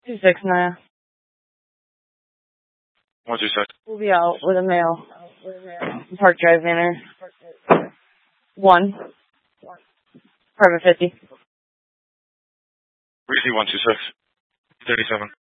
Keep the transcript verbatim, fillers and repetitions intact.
Two six Naya. One two six. We'll be out with a male. Park Drive Manor. One. Private fifty. Reedy one two six. Thirty seven.